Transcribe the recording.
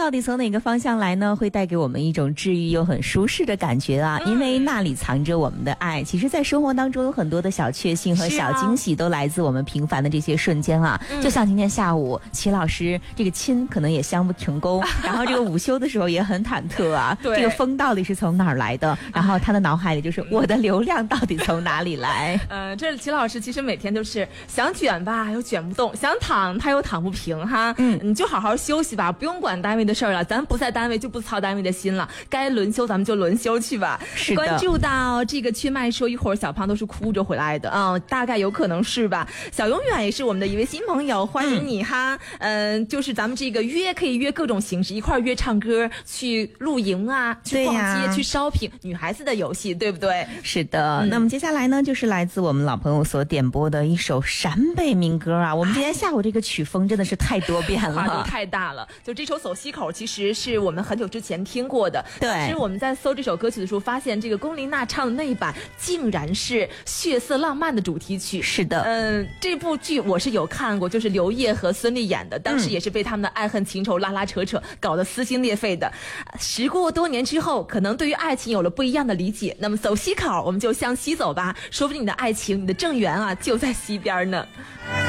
到底从哪个方向来呢？会带给我们一种治愈又很舒适的感觉啊，因为那里藏着我们的爱。其实在生活当中有很多的小确幸和小惊喜都来自我们平凡的这些瞬间啊。就像今天下午齐老师这个亲可能也相不成功，然后这个午休的时候也很忐忑啊。这个风到底是从哪儿来的？然后他的脑海里就是我的流量到底从哪里来？ 这齐老师其实每天都是想卷吧又卷不动，想躺他又躺不平哈。你就好好休息吧，不用管单位的事儿了，咱不在单位就不操单位的心了，该轮休咱们就轮休去吧。 是的。 关注到这个缺麦说一会儿小胖都是哭着回来的啊，大概有可能是吧。小永远也是我们的一位新朋友，欢迎你哈。就是咱们这个可以约各种形式，一块约唱歌，去露营啊，去逛街，去 shopping， 女孩子的游戏，对不对？ 是的。那么接下来呢，就是来自我们老朋友所点播的一首陕北民歌啊。我们今天下午这个曲风真的是太多变了， 跨度太大了。就这首《走西口》其实是我们很久之前听过的， 对。 其实我们在搜这首歌曲的时候，发现这个龚琳娜唱的那一版竟然是《血色浪漫》的主题曲。 是的。 这部剧我是有看过，就是刘烨和孙俪演的，当时也是被他们的爱恨情仇拉拉扯扯搞得撕心裂肺的。时过多年之后，可能对于爱情有了不一样的理解，那么走西口我们就向西走吧，说不定你的爱情，你的正缘啊就在西边呢。